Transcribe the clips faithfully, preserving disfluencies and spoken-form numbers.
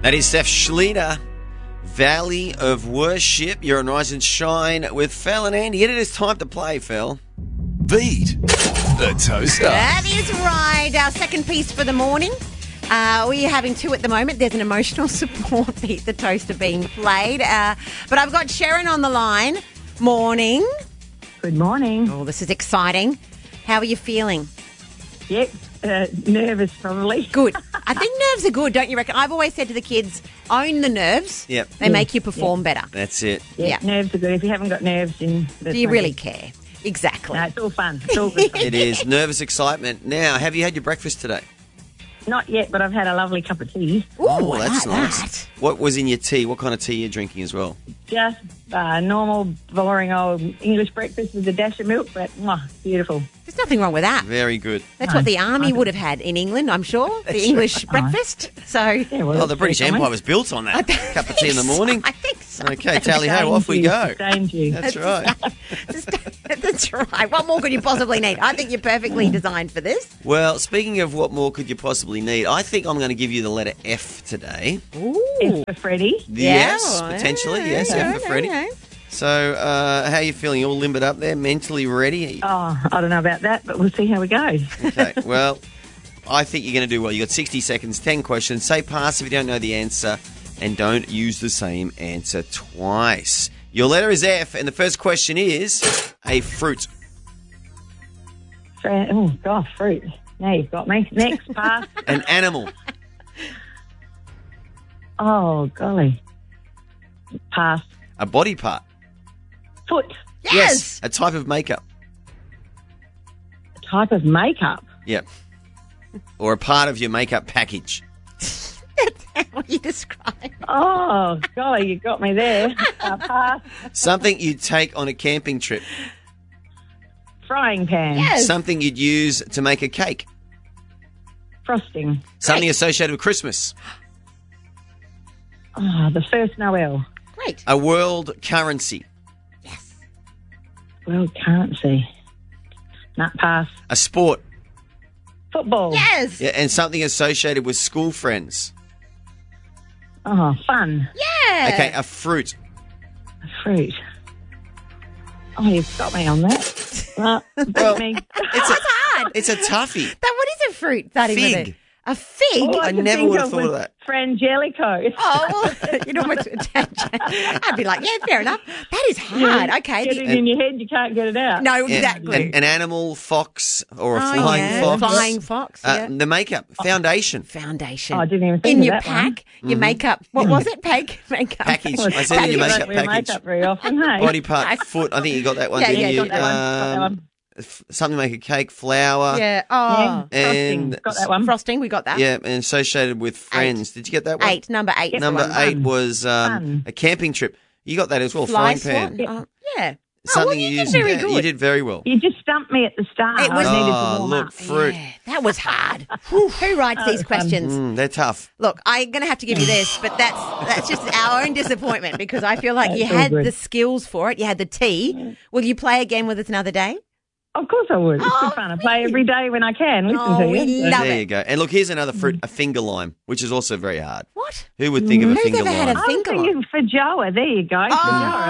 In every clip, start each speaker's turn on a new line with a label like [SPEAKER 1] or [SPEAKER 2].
[SPEAKER 1] That is Steph Schlieder, Valley of Worship. You're on Rise and Shine with Phil and Andy. It is time to play, Phil.
[SPEAKER 2] Beat the Toaster.
[SPEAKER 3] That is right. Our second piece for the morning. Uh, we're having two at the moment. There's an emotional support Beat the Toaster being played. Uh, but I've got Sharon on the line. Morning.
[SPEAKER 4] Good morning.
[SPEAKER 3] Oh, this is exciting. How are you feeling?
[SPEAKER 4] Yep, uh, nervous probably.
[SPEAKER 3] Good. I think nerves are good, don't you reckon? I've always said to the kids, own the nerves.
[SPEAKER 1] Yep.
[SPEAKER 3] They make you perform better.
[SPEAKER 1] That's it.
[SPEAKER 4] Yeah,
[SPEAKER 3] Yeah.
[SPEAKER 4] nerves are good. If you haven't got nerves, then...
[SPEAKER 3] Do you really care? Exactly.
[SPEAKER 4] No, it's all fun. It's all good.
[SPEAKER 1] It is. Nervous excitement. Now, have you had your breakfast today?
[SPEAKER 4] Not yet, but I've had a lovely cup of tea.
[SPEAKER 3] Ooh,
[SPEAKER 1] Oh,
[SPEAKER 3] I
[SPEAKER 1] that's
[SPEAKER 3] like
[SPEAKER 1] nice.
[SPEAKER 3] that.
[SPEAKER 1] What was in your tea? What kind of tea are you drinking as well?
[SPEAKER 4] Just uh, normal, boring old English breakfast with a dash of milk, but mwah, beautiful.
[SPEAKER 3] There's nothing wrong with that.
[SPEAKER 1] Very good.
[SPEAKER 3] That's
[SPEAKER 4] No,
[SPEAKER 3] what the army
[SPEAKER 4] I
[SPEAKER 3] would have had in England, I'm sure. The English breakfast. So,
[SPEAKER 4] Yeah, well,
[SPEAKER 1] Oh, the
[SPEAKER 4] that's
[SPEAKER 1] British
[SPEAKER 4] very
[SPEAKER 1] Empire
[SPEAKER 4] common.
[SPEAKER 1] was built on that. cup of tea in the
[SPEAKER 3] so.
[SPEAKER 1] morning.
[SPEAKER 3] I think so.
[SPEAKER 1] Okay, tally ho, off we go.
[SPEAKER 4] Sustained you.
[SPEAKER 1] That's right.
[SPEAKER 3] That's right. What more could you possibly need? I think you're perfectly designed for this.
[SPEAKER 1] Well, speaking of what more could you possibly need, I think I'm going to give you the letter F today.
[SPEAKER 3] Ooh.
[SPEAKER 4] It's for Freddie.
[SPEAKER 1] Yes,
[SPEAKER 3] Yeah,
[SPEAKER 1] potentially.
[SPEAKER 3] yeah,
[SPEAKER 1] Yes,
[SPEAKER 3] yeah,
[SPEAKER 1] F for Freddie.
[SPEAKER 3] okay.
[SPEAKER 1] So, uh, how are you feeling? All limbered up there, mentally ready?
[SPEAKER 4] Oh, I don't know about that, but we'll see how we go.
[SPEAKER 1] Okay, well, I think you're going to do well. You've got sixty seconds, ten questions. Say pass if you don't know the answer, and don't use the same answer twice. Your letter is F, and the first question is a fruit.
[SPEAKER 4] Fran- oh, gosh, fruit. Now you've got me. Next, pass.
[SPEAKER 1] An animal.
[SPEAKER 4] Oh, golly. Pass.
[SPEAKER 1] A body part.
[SPEAKER 4] Foot.
[SPEAKER 3] Yes.
[SPEAKER 1] A type of makeup.
[SPEAKER 4] Type of makeup.
[SPEAKER 1] Yep. Or a part of your makeup package.
[SPEAKER 3] What you describe.
[SPEAKER 4] Oh, golly, you got me there. Uh, pass.
[SPEAKER 1] Something you'd take on a camping trip.
[SPEAKER 4] Frying pan.
[SPEAKER 3] Yes.
[SPEAKER 1] Something you'd use to make a cake.
[SPEAKER 4] Frosting.
[SPEAKER 1] Something associated with Christmas.
[SPEAKER 4] Oh, the first Noel.
[SPEAKER 3] Great.
[SPEAKER 1] A world currency.
[SPEAKER 3] Yes.
[SPEAKER 4] Well, can't see. Nut pass.
[SPEAKER 1] A sport.
[SPEAKER 4] Football.
[SPEAKER 3] Yes.
[SPEAKER 1] Yeah, and something associated with school friends.
[SPEAKER 4] Oh, fun.
[SPEAKER 3] Yeah.
[SPEAKER 1] Okay, a fruit.
[SPEAKER 4] Fruit. Oh, you've got me on that. Well, beat
[SPEAKER 1] Well,
[SPEAKER 4] me.
[SPEAKER 1] It's a,
[SPEAKER 3] It's hard.
[SPEAKER 1] it's a toughie.
[SPEAKER 3] That, what is a fruit? That is
[SPEAKER 1] Fig.
[SPEAKER 3] A, a fig?
[SPEAKER 4] All
[SPEAKER 1] I
[SPEAKER 4] could
[SPEAKER 1] never
[SPEAKER 4] think
[SPEAKER 1] would have thought
[SPEAKER 4] was
[SPEAKER 1] of that.
[SPEAKER 4] Frangelico.
[SPEAKER 3] Oh, well, you know what? I'd be like, yeah, fair enough. That is hard. Okay.
[SPEAKER 4] Get it in your head, you can't get it out.
[SPEAKER 3] No,
[SPEAKER 1] Yeah,
[SPEAKER 3] exactly.
[SPEAKER 1] An, an animal, fox, or a
[SPEAKER 3] Oh,
[SPEAKER 1] flying
[SPEAKER 3] yeah.
[SPEAKER 1] fox.
[SPEAKER 3] Flying fox,
[SPEAKER 1] Uh,
[SPEAKER 3] yeah.
[SPEAKER 1] The makeup. Foundation.
[SPEAKER 3] Foundation.
[SPEAKER 4] Oh, I didn't even think
[SPEAKER 3] in
[SPEAKER 4] of
[SPEAKER 3] your
[SPEAKER 4] that one.
[SPEAKER 3] pack, your makeup. What was it? Pack, makeup.
[SPEAKER 1] Package. I said in your
[SPEAKER 4] You
[SPEAKER 1] makeup
[SPEAKER 4] don't wear
[SPEAKER 1] package.
[SPEAKER 4] makeup very often, hey?
[SPEAKER 1] Body part, foot. I think you got that one,
[SPEAKER 3] Yeah,
[SPEAKER 1] didn't
[SPEAKER 3] yeah,
[SPEAKER 1] you?
[SPEAKER 3] got that
[SPEAKER 4] one, got that one.
[SPEAKER 1] f- something to make a cake, flour.
[SPEAKER 3] Yeah. Oh.
[SPEAKER 4] Yeah, frosting.
[SPEAKER 1] And-
[SPEAKER 4] Got that one.
[SPEAKER 3] Frosting. We got that.
[SPEAKER 1] Yeah, and associated with friends. Did you get that one?
[SPEAKER 3] Eight. Number eight. is the
[SPEAKER 1] Number
[SPEAKER 3] one.
[SPEAKER 1] eight was um,
[SPEAKER 4] Fun.
[SPEAKER 1] a camping trip. You got that as well,
[SPEAKER 3] Fly
[SPEAKER 1] frying pan.
[SPEAKER 3] swan. Oh, yeah.
[SPEAKER 1] Something
[SPEAKER 3] oh, well, you,
[SPEAKER 1] you
[SPEAKER 3] did
[SPEAKER 1] used.
[SPEAKER 3] very
[SPEAKER 1] yeah,
[SPEAKER 3] good.
[SPEAKER 1] You did very well.
[SPEAKER 4] You just stumped me at the start.
[SPEAKER 3] It was-
[SPEAKER 4] I needed
[SPEAKER 1] Oh,
[SPEAKER 4] to warm
[SPEAKER 1] look,
[SPEAKER 4] up.
[SPEAKER 1] fruit.
[SPEAKER 3] Yeah, that was hard. Who writes these questions?
[SPEAKER 1] Mm, they're tough.
[SPEAKER 3] Look, I'm going to have to give you this, but that's that's just our own disappointment because I feel like you
[SPEAKER 4] That's all
[SPEAKER 3] had
[SPEAKER 4] good.
[SPEAKER 3] the skills for it. You had the tea. Will you play again with us another day?
[SPEAKER 4] Of course I would. It's
[SPEAKER 3] Oh,
[SPEAKER 4] good fun. I play every day when I can. Listen
[SPEAKER 3] Oh,
[SPEAKER 4] to
[SPEAKER 3] we
[SPEAKER 4] you.
[SPEAKER 3] love
[SPEAKER 1] there
[SPEAKER 3] it.
[SPEAKER 1] you go. And look, here's another fruit, a finger lime, which is also very hard.
[SPEAKER 3] What?
[SPEAKER 1] Who would think of a
[SPEAKER 3] Who's
[SPEAKER 1] finger
[SPEAKER 3] ever had
[SPEAKER 1] lime?
[SPEAKER 3] a
[SPEAKER 4] I was
[SPEAKER 3] finger
[SPEAKER 4] thinking for Joa. There you go. For Joa.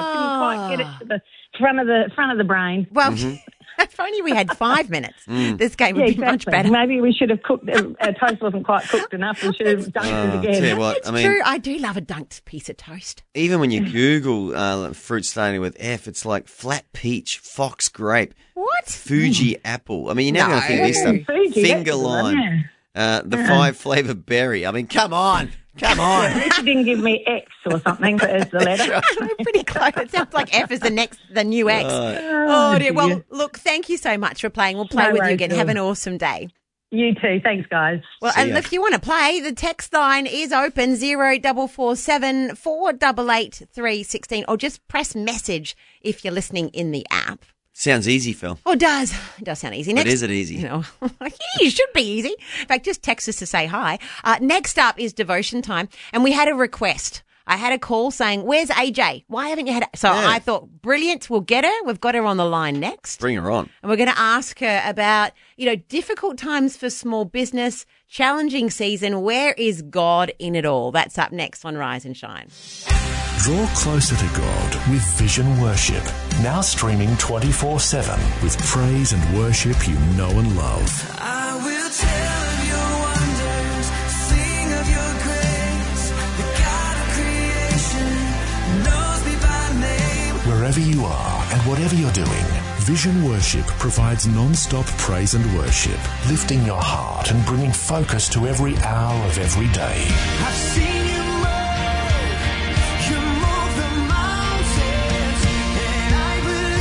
[SPEAKER 4] I couldn't quite get it to the front of the front of the brain.
[SPEAKER 3] Well,
[SPEAKER 1] Mm-hmm.
[SPEAKER 3] if only we had five minutes,
[SPEAKER 1] Mm.
[SPEAKER 3] this game would
[SPEAKER 4] Yeah,
[SPEAKER 3] be much
[SPEAKER 4] exactly.
[SPEAKER 3] better.
[SPEAKER 4] Maybe we should have cooked. Uh, our toast wasn't quite cooked enough. We should have done
[SPEAKER 1] Uh,
[SPEAKER 4] it again.
[SPEAKER 1] tell you what,
[SPEAKER 3] It's
[SPEAKER 1] I mean,
[SPEAKER 3] true. I do love a dunked piece of toast.
[SPEAKER 1] even when you Google uh, fruit starting with F, it's like flat peach, fox grape,
[SPEAKER 3] What?
[SPEAKER 1] Fuji apple. I mean, you're never going to think of this
[SPEAKER 3] No.
[SPEAKER 1] stuff.
[SPEAKER 4] Fuji,
[SPEAKER 1] Finger
[SPEAKER 4] that's the one,
[SPEAKER 1] lime, uh, the five flavour berry. I mean, come on, come on.
[SPEAKER 4] At least you didn't give me X or something as the letter.
[SPEAKER 3] We're pretty close. It sounds like F is the next, the new X.
[SPEAKER 1] Right.
[SPEAKER 3] Oh, dear. Well,
[SPEAKER 4] dear.
[SPEAKER 3] look, thank you so much for playing. We'll play
[SPEAKER 4] No
[SPEAKER 3] with you
[SPEAKER 4] worries
[SPEAKER 3] again.
[SPEAKER 4] at
[SPEAKER 3] Have
[SPEAKER 4] all.
[SPEAKER 3] an awesome day.
[SPEAKER 4] You too. Thanks, guys.
[SPEAKER 3] Well,
[SPEAKER 1] See
[SPEAKER 3] and
[SPEAKER 1] ya.
[SPEAKER 3] if you want to play, the text line is open zero double four seven four double eight three sixteen, or just press message if you're listening in the app.
[SPEAKER 1] Sounds easy, Phil.
[SPEAKER 3] Oh, it does. It does sound easy.
[SPEAKER 1] But
[SPEAKER 3] Next,
[SPEAKER 1] is it easy?
[SPEAKER 3] You know, it should be easy. In fact, just text us to say hi. Uh, next up is devotion time, and we had a request. I had a call saying, where's A J? Why haven't you had – so
[SPEAKER 1] Yeah.
[SPEAKER 3] I thought, brilliant, we'll get her. We've got her on the line next.
[SPEAKER 1] Bring her on.
[SPEAKER 3] And we're going to ask her about, you know, difficult times for small business, challenging season. Where is God in it all? That's up next on Rise and Shine.
[SPEAKER 2] Draw closer to God with Vision Worship. Now streaming twenty-four seven with praise and worship you know and love.
[SPEAKER 5] I will tell of your wonders, sing of your grace. The God of creation knows me by name.
[SPEAKER 2] Wherever you are and whatever you're doing, Vision Worship provides non-stop praise and worship, lifting your heart and bringing focus to every hour of every day.
[SPEAKER 5] I've seen you move, you move the mountains, and I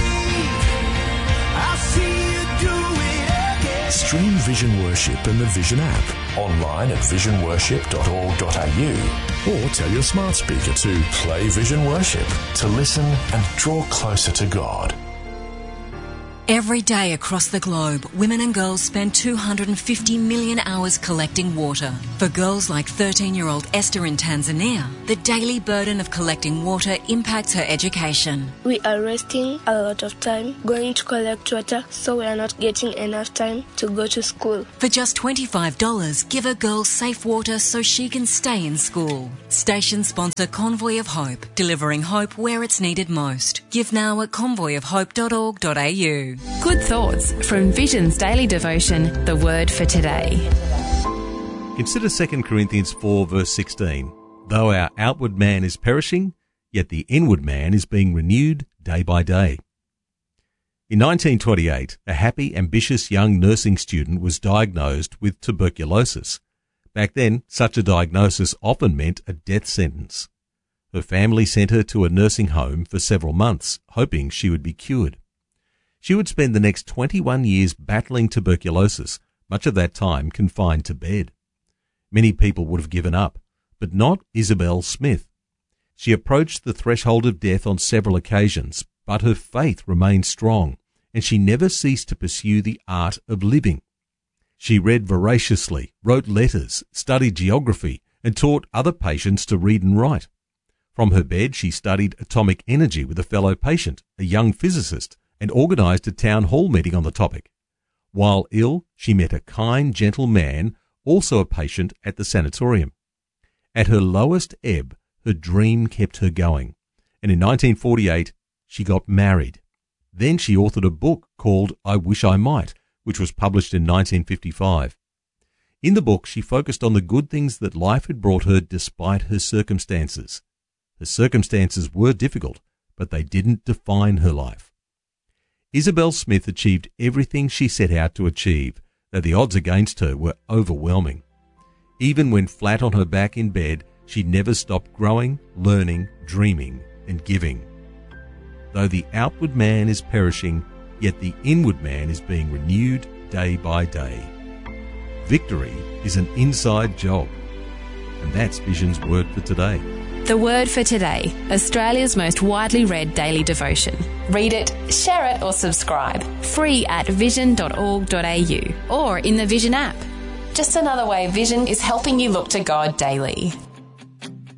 [SPEAKER 5] believe I'll see you do it again.
[SPEAKER 2] Stream Vision Worship in the Vision app, online at vision worship dot org dot a u, or tell your smart speaker to play Vision Worship to listen and draw closer to God.
[SPEAKER 6] Every day across the globe, women and girls spend two hundred fifty million hours collecting water. For girls like thirteen-year-old Esther in Tanzania, the daily burden of collecting water impacts her education.
[SPEAKER 7] We are wasting a lot of time going to collect water, so we are not getting enough time to go to school.
[SPEAKER 6] For just twenty-five dollars, give a girl safe water so she can stay in school. Station sponsor Convoy of Hope, delivering hope where it's needed most. Give now at convoy of hope dot org dot a u.
[SPEAKER 8] Good thoughts from Vision's daily devotion, The Word for Today.
[SPEAKER 9] Consider Second Corinthians four verse sixteen. Though our outward man is perishing, yet the inward man is being renewed day by day. In nineteen twenty-eight, a happy, ambitious young nursing student was diagnosed with tuberculosis. Back then, such a diagnosis often meant a death sentence. Her family sent her to a nursing home for several months, hoping she would be cured. She would spend the next twenty-one years battling tuberculosis, much of that time confined to bed. Many people would have given up, but not Isabel Smith. She approached the threshold of death on several occasions, but her faith remained strong, and she never ceased to pursue the art of living. She read voraciously, wrote letters, studied geography, and taught other patients to read and write. From her bed, she studied atomic energy with a fellow patient, a young physicist, and organised a town hall meeting on the topic. While ill, she met a kind, gentle man, also a patient at the sanatorium. At her lowest ebb, her dream kept her going, and in nineteen forty-eight, she got married. Then she authored a book called I Wish I Might, which was published in nineteen fifty-five. In the book, she focused on the good things that life had brought her despite her circumstances. Her circumstances were difficult, but they didn't define her life. Isabel Smith achieved everything she set out to achieve, though the odds against her were overwhelming. Even when flat on her back in bed, she never stopped growing, learning, dreaming, and giving. Though the outward man is perishing, yet the inward man is being renewed day by day. Victory is an inside job. And that's Vision's Word for Today.
[SPEAKER 8] The Word for Today, Australia's most widely read daily devotion. Read it, share it or subscribe. Free at vision dot org dot a u or in the Vision app. Just another way Vision is helping you look to God daily.